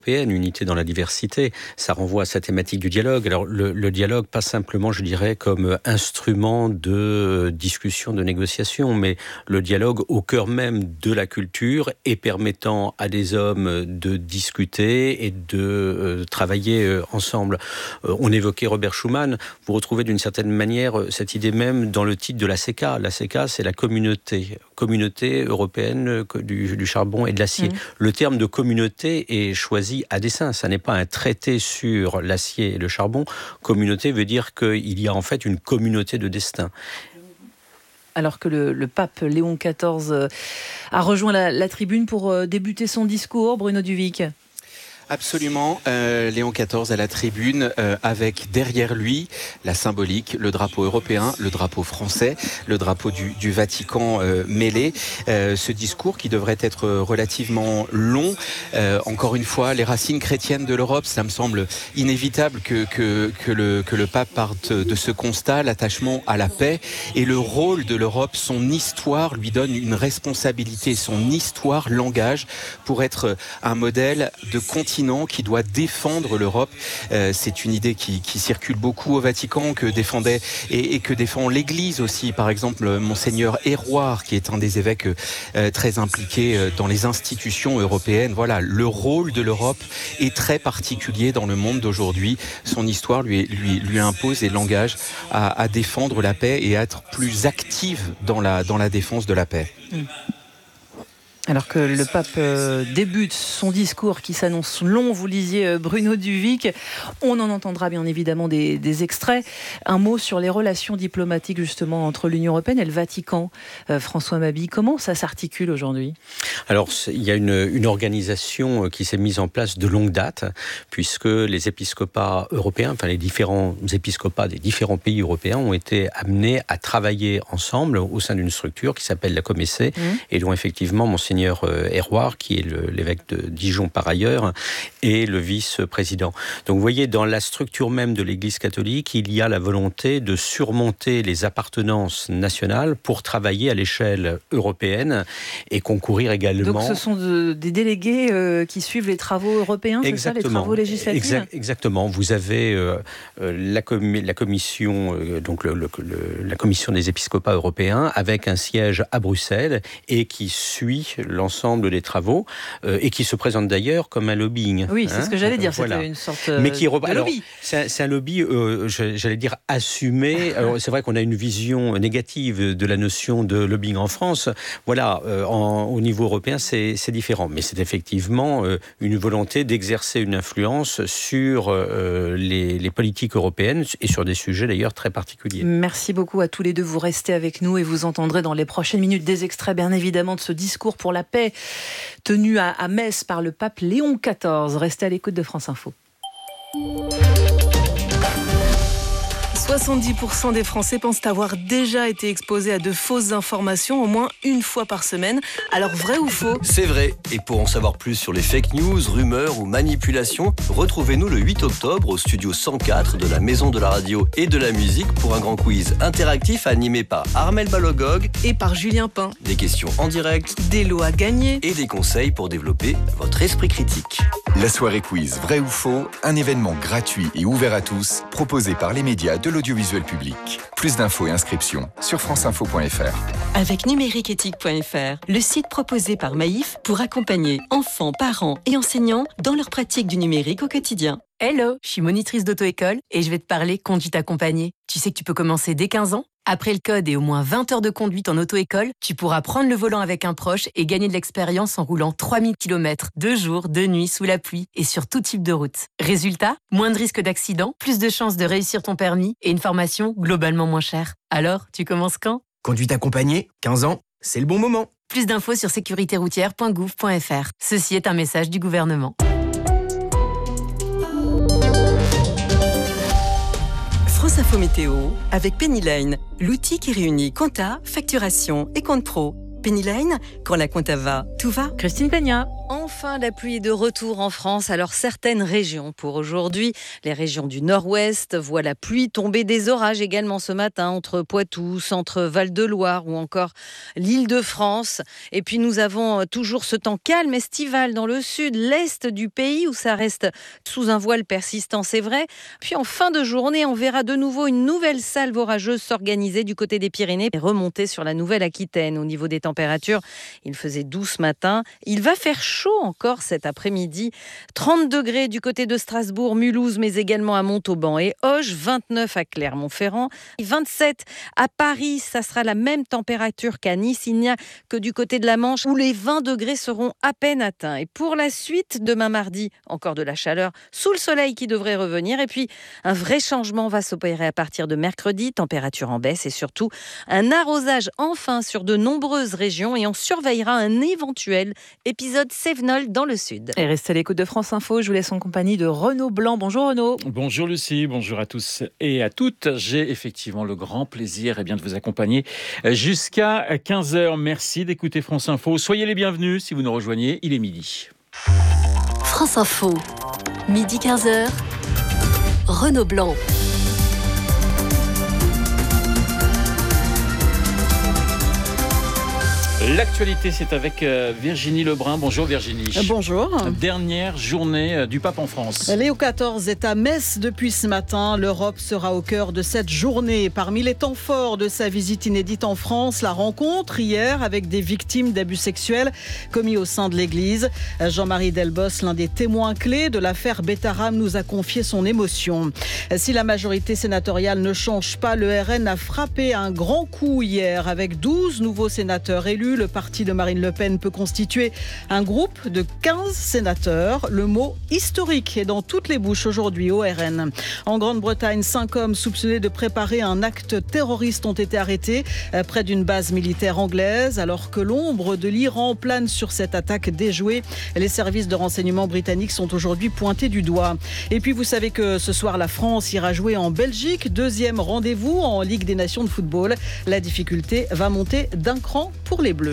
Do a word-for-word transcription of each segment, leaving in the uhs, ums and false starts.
unité dans la diversité, ça renvoie à cette thématique du dialogue. Alors le, le dialogue, pas simplement, je dirais, comme instrument de discussion, de négociation, mais le dialogue au cœur même de la culture et permettant à des hommes de discuter et de euh, travailler euh, ensemble. Euh, on évoquait Robert Schuman, vous retrouvez d'une certaine manière cette idée même dans le titre de la C E C A. La C E C A, c'est la communauté, communauté européenne du, du charbon et de l'acier. Mmh. Le terme de communauté est choisi à dessein. Ça n'est pas un traité sur l'acier et le charbon. Communauté veut dire qu'il y a en fait une communauté de destin. Alors que le, le pape Léon quatorze a rejoint la, la tribune pour débuter son discours, Bruno Duvic. Absolument, euh, Léon quatorze à la tribune euh, avec derrière lui la symbolique, le drapeau européen, le drapeau français, le drapeau du, du Vatican euh, mêlé. Euh, ce discours qui devrait être relativement long. Euh, encore une fois, les racines chrétiennes de l'Europe, ça me semble inévitable que, que, que, le, que le pape parte de ce constat, l'attachement à la paix et le rôle de l'Europe, son histoire lui donne une responsabilité, son histoire l'engage pour être un modèle de continent qui doit défendre l'Europe. Euh, c'est une idée qui, qui circule beaucoup au Vatican, que défendait et, et que défend l'Église aussi. Par exemple, Monseigneur Héroard, qui est un des évêques euh, très impliqués dans les institutions européennes. Voilà, le rôle de l'Europe est très particulier dans le monde d'aujourd'hui. Son histoire lui, lui, lui impose et l'engage à, à défendre la paix et à être plus active dans la, dans la défense de la paix. Mmh. Alors que le pape euh, débute son discours qui s'annonce long, vous lisiez euh, Bruno Duvic, on en entendra bien évidemment des, des extraits. Un mot sur les relations diplomatiques justement entre l'Union européenne et le Vatican. Euh, François Mabille, comment ça s'articule aujourd'hui ? Alors il y a une, une organisation qui s'est mise en place de longue date, puisque les épiscopats européens, enfin les différents épiscopats des différents pays européens ont été amenés à travailler ensemble au sein d'une structure qui s'appelle la Comessé, mmh. et dont effectivement Monseigneur Héroard, qui est le, l'évêque de Dijon par ailleurs, et le vice-président. Donc vous voyez, dans la structure même de l'Église catholique, il y a la volonté de surmonter les appartenances nationales pour travailler à l'échelle européenne et concourir également... Donc ce sont de, des délégués euh, qui suivent les travaux européens, c'est ça, les travaux législatifs ? Exact, Exactement. Vous avez euh, la, com- la commission, euh, donc le, le, le, la commission des épiscopats européens, avec un siège à Bruxelles et qui suit l'ensemble des travaux euh, et qui se présente d'ailleurs comme un lobbying. Oui, c'est hein, ce que j'allais dire, voilà. C'était une sorte euh, Mais qui re... de Alors, lobby. C'est un, c'est un lobby, euh, j'allais dire, assumé. Alors, c'est vrai qu'on a une vision négative de la notion de lobbying en France. Voilà, euh, en, au niveau européen, c'est, c'est différent. Mais c'est effectivement euh, une volonté d'exercer une influence sur euh, les, les politiques européennes et sur des sujets d'ailleurs très particuliers. Merci beaucoup à tous les deux. Vous restez avec nous et vous entendrez dans les prochaines minutes des extraits, bien évidemment, de ce discours pour la paix tenu à, à Metz par le pape Léon quatorze. Restez à l'écoute de France Info. soixante-dix pour cent des Français pensent avoir déjà été exposés à de fausses informations au moins une fois par semaine. Alors vrai ou faux ? C'est vrai. Et pour en savoir plus sur les fake news, rumeurs ou manipulations, retrouvez-nous le huit octobre au studio cent quatre de la Maison de la Radio et de la Musique pour un grand quiz interactif animé par Armel Balogog et par Julien Pain. Des questions en direct, des lots à gagner et des conseils pour développer votre esprit critique. La soirée quiz Vrai ou Faux, un événement gratuit et ouvert à tous, proposé par les médias de l'audiovisuel public. Plus d'infos et inscriptions sur franceinfo point f r. Avec numériqueéthique point f r, le site proposé par Maïf pour accompagner enfants, parents et enseignants dans leur pratique du numérique au quotidien. Hello, je suis monitrice d'auto-école et je vais te parler conduite accompagnée. Tu sais que tu peux commencer dès quinze ans ? Après le code et au moins vingt heures de conduite en auto-école, tu pourras prendre le volant avec un proche et gagner de l'expérience en roulant trois mille kilomètres, de jour, de nuit, sous la pluie et sur tout type de route. Résultat, moins de risques d'accident, plus de chances de réussir ton permis et une formation globalement moins chère. Alors, tu commences quand ? Conduite accompagnée, quinze ans, c'est le bon moment. Plus d'infos sur sécurité routière point gouv point f r. Ceci est un message du gouvernement. France Info Météo avec Pennyline, l'outil qui réunit compta, facturation et compte pro. Pennyline, quand la compta va, tout va. Christine Peña. Enfin, la pluie est de retour en France. Alors, certaines régions pour aujourd'hui. Les régions du nord-ouest voient la pluie tomber, des orages également ce matin entre Poitou, centre Val-de-Loire ou encore l'Île-de-France. Et puis, nous avons toujours ce temps calme estival dans le sud, l'est du pays où ça reste sous un voile persistant, c'est vrai. Puis, en fin de journée, on verra de nouveau une nouvelle salve orageuse s'organiser du côté des Pyrénées et remonter sur la Nouvelle-Aquitaine. Au niveau des températures, il faisait doux ce matin. Il va faire chaud encore cet après-midi. trente degrés du côté de Strasbourg, Mulhouse, mais également à Montauban et Auch. vingt-neuf à Clermont-Ferrand. vingt-sept à Paris. Ça sera la même température qu'à Nice. Il n'y a que du côté de la Manche où les vingt degrés seront à peine atteints. Et pour la suite, demain mardi, encore de la chaleur sous le soleil qui devrait revenir. Et puis, un vrai changement va s'opérer à partir de mercredi. Température en baisse et surtout un arrosage enfin sur de nombreuses régions. Et on surveillera un éventuel épisode Cévenol dans le sud. Et restez à l'écoute de France Info. Je vous laisse en compagnie de Renaud Blanc. Bonjour Renaud. Bonjour Lucie, bonjour à tous et à toutes. J'ai effectivement le grand plaisir eh bien, de vous accompagner jusqu'à quinze heures. Merci d'écouter France Info. Soyez les bienvenus si vous nous rejoignez. Il est midi. France Info, midi quinze heures. Renaud Blanc. L'actualité, c'est avec Virginie Lebrun. Bonjour Virginie. Bonjour. Dernière journée du pape en France. Léo quatorze est à Metz depuis ce matin. L'Europe sera au cœur de cette journée. Parmi les temps forts de sa visite inédite en France, la rencontre hier avec des victimes d'abus sexuels commis au sein de l'Église. Jean-Marie Delbos, l'un des témoins clés de l'affaire Betaram, nous a confié son émotion. Si la majorité sénatoriale ne change pas, le R N a frappé un grand coup hier avec douze nouveaux sénateurs élus. Le parti de Marine Le Pen peut constituer un groupe de quinze sénateurs. Le mot historique est dans toutes les bouches aujourd'hui au R N. En Grande-Bretagne, cinq hommes soupçonnés de préparer un acte terroriste ont été arrêtés près d'une base militaire anglaise. Alors que l'ombre de l'Iran plane sur cette attaque déjouée, les services de renseignement britanniques sont aujourd'hui pointés du doigt. Et puis vous savez que ce soir, la France ira jouer en Belgique. Deuxième rendez-vous en Ligue des Nations de football. La difficulté va monter d'un cran pour les Bleus.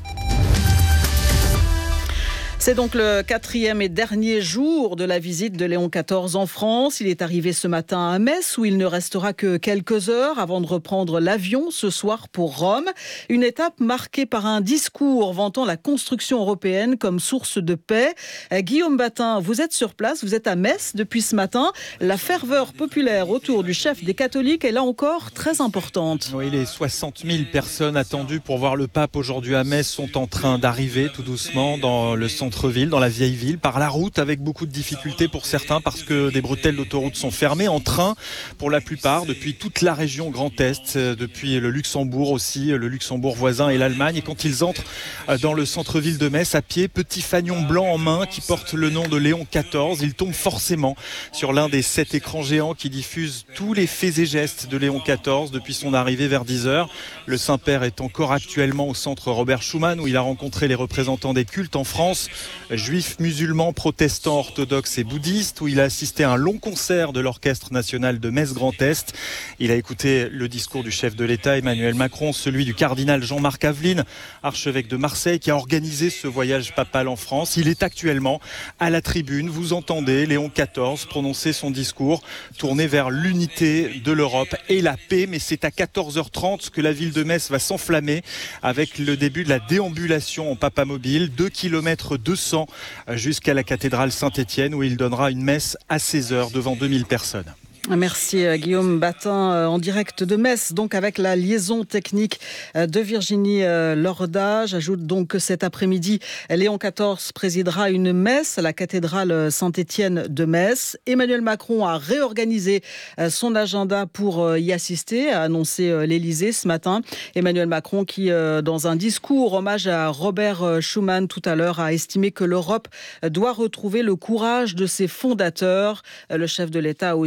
C'est donc le quatrième et dernier jour de la visite de Léon quatorze en France. Il est arrivé ce matin à Metz où il ne restera que quelques heures avant de reprendre l'avion ce soir pour Rome. Une étape marquée par un discours vantant la construction européenne comme source de paix. Guillaume Batin, vous êtes sur place, vous êtes à Metz depuis ce matin. La ferveur populaire autour du chef des catholiques est là encore très importante. Oui, les soixante mille personnes attendues pour voir le pape aujourd'hui à Metz sont en train d'arriver tout doucement dans le centre ville, dans la vieille ville, par la route avec beaucoup de difficultés pour certains parce que des bretelles d'autoroute sont fermées, en train pour la plupart depuis toute la région Grand Est, depuis le Luxembourg aussi, le Luxembourg voisin et l'Allemagne. Et quand ils entrent dans le centre-ville de Metz à pied, petit fanion blanc en main qui porte le nom de Léon quatorze, ils tombent forcément sur l'un des sept écrans géants qui diffusent tous les faits et gestes de Léon quatorze depuis son arrivée vers dix heures. Le Saint-Père est encore actuellement au centre Robert Schuman où il a rencontré les représentants des cultes en France, juifs, musulmans, protestants, orthodoxes et bouddhistes, où il a assisté à un long concert de l'Orchestre national de Metz Grand Est. Il a écouté le discours du chef de l'État Emmanuel Macron, celui du cardinal Jean-Marc Aveline, archevêque de Marseille, qui a organisé ce voyage papal en France. Il est actuellement à la tribune. Vous entendez Léon quatorze prononcer son discours tourné vers l'unité de l'Europe et la paix. Mais c'est à quatorze heures trente que la ville de Metz va s'enflammer avec le début de la déambulation en papamobile, deux kilomètres deux cents jusqu'à la cathédrale Saint-Étienne où il donnera une messe à seize heures devant deux mille personnes. Merci Guillaume Batin en direct de Metz, donc avec la liaison technique de Virginie Lorda. J'ajoute donc que cet après-midi, Léon quatorze présidera une messe à la cathédrale Saint-Étienne de Metz. Emmanuel Macron a réorganisé son agenda pour y assister, a annoncé l'Élysée ce matin. Emmanuel Macron qui, dans un discours hommage à Robert Schuman tout à l'heure, a estimé que l'Europe doit retrouver le courage de ses fondateurs. Le chef de l'État a aussi appelé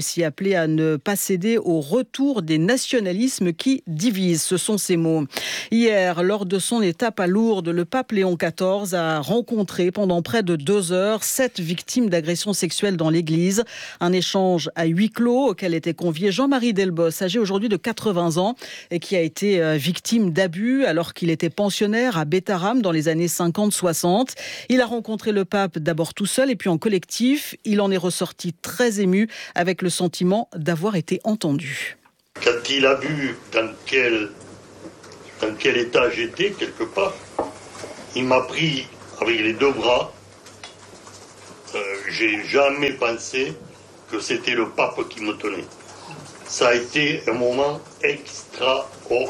appelé à ne pas céder au retour des nationalismes qui divisent. Ce sont ses mots. Hier, lors de son étape à Lourdes, le pape Léon quatorze a rencontré pendant près de deux heures sept victimes d'agressions sexuelles dans l'église. Un échange à huis clos auquel était convié Jean-Marie Delbos, âgé aujourd'hui de quatre-vingts ans et qui a été victime d'abus alors qu'il était pensionnaire à Bétharram dans les années cinquante soixante. Il a rencontré le pape d'abord tout seul et puis en collectif. Il en est ressorti très ému avec le sentiment d'avoir été entendu. Quand il a vu dans quel, dans quel état j'étais, quelque part, il m'a pris avec les deux bras. Euh, j'ai jamais pensé que c'était le pape qui me tenait. Ça a été un moment extraordinaire.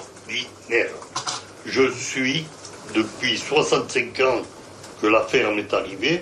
Je suis, depuis soixante-cinq ans que l'affaire m'est arrivée,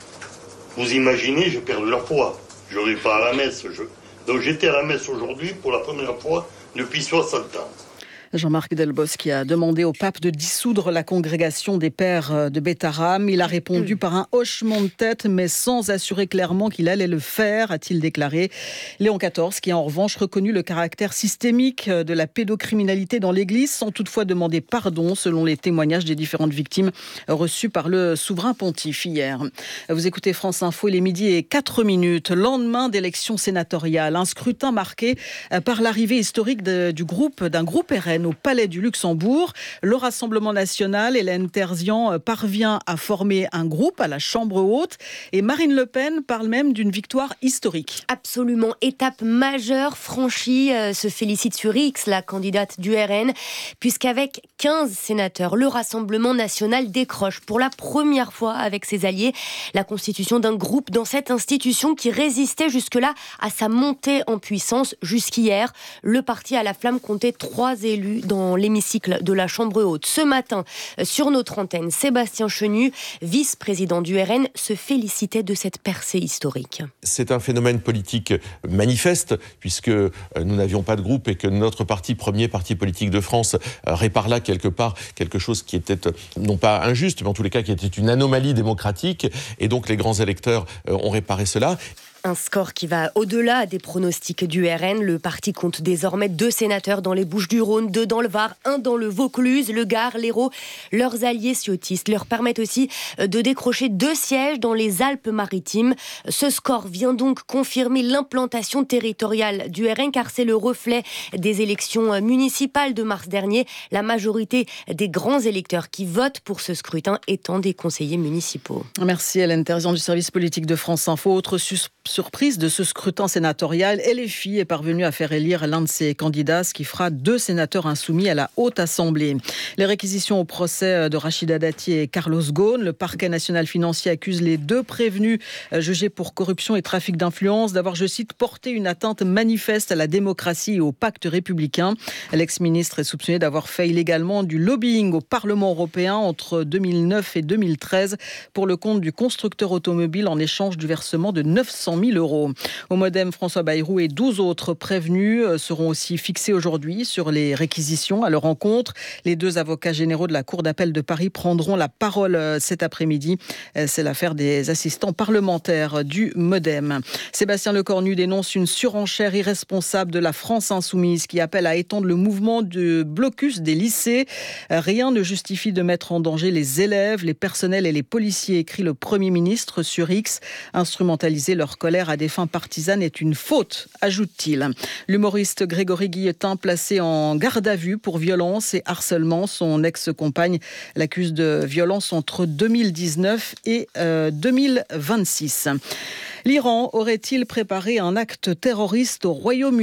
vous imaginez, j'ai perdu la foi. Je ne vais pas à la messe. Je... Donc j'étais à la messe aujourd'hui pour la première fois depuis soixante ans. Jean-Marc Delbos qui a demandé au pape de dissoudre la congrégation des pères de Bétharram. Il a répondu par un hochement de tête, mais sans assurer clairement qu'il allait le faire, a-t-il déclaré. Léon quatorze qui a en revanche reconnu le caractère systémique de la pédocriminalité dans l'Église, sans toutefois demander pardon, selon les témoignages des différentes victimes reçues par le souverain pontife hier. Vous écoutez France Info, il est midi et quatre minutes. Lendemain d'élections sénatoriales, un scrutin marqué par l'arrivée historique de, du groupe, d'un groupe R N au Palais du Luxembourg. Le Rassemblement national, Hélène Terzian, parvient à former un groupe à la Chambre haute et Marine Le Pen parle même d'une victoire historique. Absolument, étape majeure franchie, euh, se félicite sur X, la candidate du R N, puisqu'avec quinze sénateurs, le Rassemblement national décroche pour la première fois avec ses alliés la constitution d'un groupe dans cette institution qui résistait jusque-là à sa montée en puissance. Jusqu'hier, le parti à la flamme comptait trois élus dans l'hémicycle de la Chambre haute. Ce matin, sur notre antenne, Sébastien Chenu, vice-président du R N, se félicitait de cette percée historique. C'est un phénomène politique manifeste, puisque nous n'avions pas de groupe et que notre parti, premier parti politique de France, répare là quelque part quelque chose qui était, non pas injuste, mais en tous les cas qui était une anomalie démocratique. Et donc les grands électeurs ont réparé cela. Un score qui va au-delà des pronostics du R N. Le parti compte désormais deux sénateurs dans les Bouches-du-Rhône, deux dans le Var, un dans le Vaucluse, le Gard, l'Hérault. Leurs alliés ciotistes leur permettent aussi de décrocher deux sièges dans les Alpes-Maritimes. Ce score vient donc confirmer l'implantation territoriale du R N, car c'est le reflet des élections municipales de mars dernier. La majorité des grands électeurs qui votent pour ce scrutin étant des conseillers municipaux. Merci Hélène Terzian du service politique de France Info. Autre sus- surprise de ce scrutin sénatorial, L F I est parvenu à faire élire l'un de ses candidats, ce qui fera deux sénateurs insoumis à la Haute Assemblée. Les réquisitions au procès de Rachida Dati et Carlos Ghosn. Le parquet national financier accuse les deux prévenus jugés pour corruption et trafic d'influence d'avoir, je cite, porté une atteinte manifeste à la démocratie et au pacte républicain. L'ex-ministre est soupçonné d'avoir fait illégalement du lobbying au Parlement européen entre deux mille neuf et deux mille treize pour le compte du constructeur automobile en échange du versement de neuf cent mille euros. Au Modem, François Bayrou et douze autres prévenus seront aussi fixés aujourd'hui sur les réquisitions. À leur rencontre, les deux avocats généraux de la Cour d'appel de Paris prendront la parole cet après-midi. C'est l'affaire des assistants parlementaires du Modem. Sébastien Lecornu dénonce une surenchère irresponsable de la France insoumise qui appelle à étendre le mouvement de blocus des lycées. Rien ne justifie de mettre en danger les élèves, les personnels et les policiers, écrit le Premier ministre sur X. Instrumentaliser leur colère à des fins partisanes est une faute, ajoute-t-il. L'humoriste Grégory Guillotin, placé en garde à vue pour violence et harcèlement. Son ex-compagne l'accuse de violence entre deux mille dix-neuf et euh, deux mille vingt-six. L'Iran aurait-il préparé un acte terroriste au Royaume-Uni ?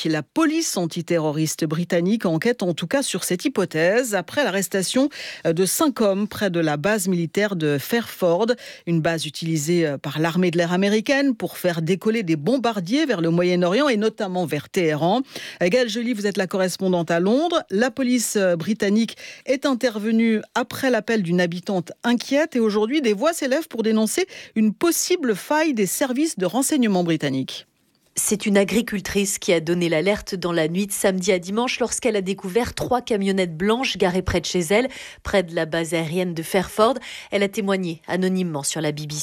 La police antiterroriste britannique enquête en tout cas sur cette hypothèse après l'arrestation de cinq hommes près de la base militaire de Fairford, une base utilisée par l'armée de l'air américaine pour faire décoller des bombardiers vers le Moyen-Orient et notamment vers Téhéran. Gaëlle Joly, vous êtes la correspondante à Londres. La police britannique est intervenue après l'appel d'une habitante inquiète et aujourd'hui des voix s'élèvent pour dénoncer une possible faille des services de renseignement britanniques. C'est une agricultrice qui a donné l'alerte dans la nuit de samedi à dimanche lorsqu'elle a découvert trois camionnettes blanches garées près de chez elle, près de la base aérienne de Fairford. Elle a témoigné anonymement sur la B B C.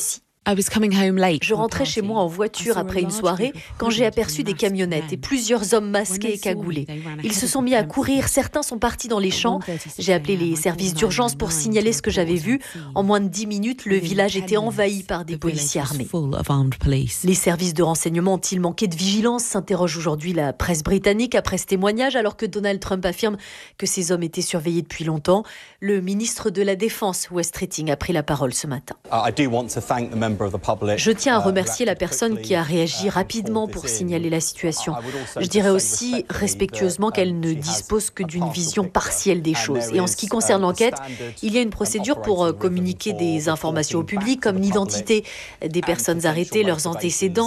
Je rentrais chez moi en voiture après une soirée quand j'ai aperçu des camionnettes et plusieurs hommes masqués et cagoulés. Ils se sont mis à courir, certains sont partis dans les champs. J'ai appelé les services d'urgence pour signaler ce que j'avais vu. En moins de dix minutes, le village était envahi par des policiers armés. Les services de renseignement ont-ils manqué de vigilance, s'interroge aujourd'hui la presse britannique après ce témoignage, alors que Donald Trump affirme que ces hommes étaient surveillés depuis longtemps. Le ministre de la Défense, Wes Streeting, a pris la parole ce matin. Je tiens à remercier la personne qui a réagi rapidement pour signaler la situation. Je dirais aussi respectueusement qu'elle ne dispose que d'une vision partielle des choses. Et en ce qui concerne l'enquête, il y a une procédure pour communiquer des informations au public, comme l'identité des personnes arrêtées, leurs antécédents,